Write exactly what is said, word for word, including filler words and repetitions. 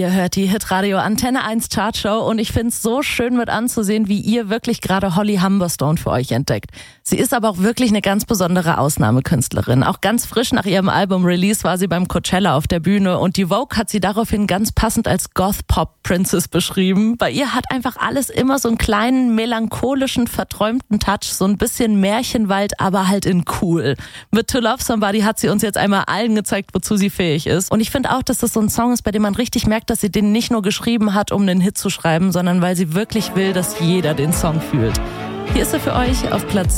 Ihr hört die Hitradio Antenne eins Chartshow und ich finde es so schön mit anzusehen, wie ihr wirklich gerade Holly Humberstone für euch entdeckt. Sie ist aber auch wirklich eine ganz besondere Ausnahmekünstlerin. Auch ganz frisch nach ihrem Album-Release war sie beim Coachella auf der Bühne und die Vogue hat sie daraufhin ganz passend als Goth-Pop-Princess beschrieben. Bei ihr hat einfach alles immer so einen kleinen, melancholischen, verträumten Touch, so ein bisschen Märchenwald, aber halt in cool. Mit To Love Somebody hat sie uns jetzt einmal allen gezeigt, wozu sie fähig ist. Und ich finde auch, dass das so ein Song ist, bei dem man richtig merkt, dass sie den nicht nur geschrieben hat, um einen Hit zu schreiben, sondern weil sie wirklich will, dass jeder den Song fühlt. Hier ist er für euch auf Platz